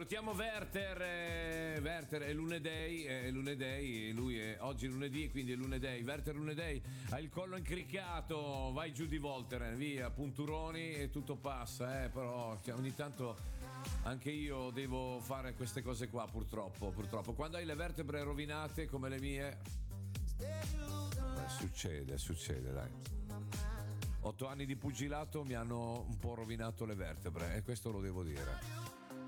Salutiamo Werther. Werther è lunedì, lui è oggi lunedì, quindi è lunedì. Werther lunedì ha il collo incriccato, vai giù di Voltaren, via, punturoni e tutto passa, però ogni tanto anche io devo fare queste cose qua, purtroppo. Quando hai le vertebre rovinate come le mie, succede, dai. 8 anni di pugilato mi hanno un po' rovinato le vertebre e questo lo devo dire.